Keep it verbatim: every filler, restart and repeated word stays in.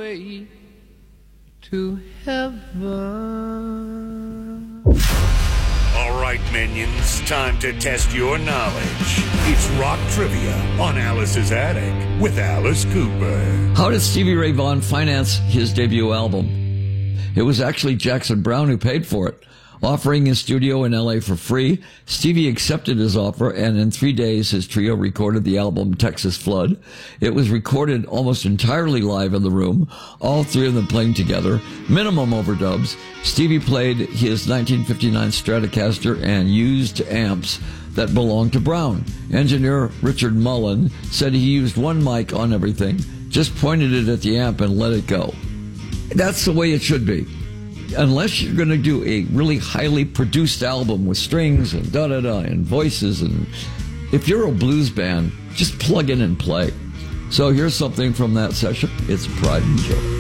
way to heaven. All right, minions, time to test your knowledge. It's Rock Trivia on Alice's Attic with Alice Cooper. How did Stevie Ray Vaughan finance his debut album? It was actually Jackson Browne who paid for it. Offering his studio in L A for free, Stevie accepted his offer, and in three days his trio recorded the album Texas Flood. It was recorded almost entirely live in the room, all three of them playing together, minimum overdubs. Stevie played his nineteen fifty-nine Stratocaster and used amps that belonged to Browne. Engineer Richard Mullen said he used one mic on everything, just pointed it at the amp and let it go. That's the way it should be. Unless you're going to do a really highly produced album with strings and da-da-da and voices, and if you're a blues band, just plug in and play. So here's something from that session. It's Pride and Joy.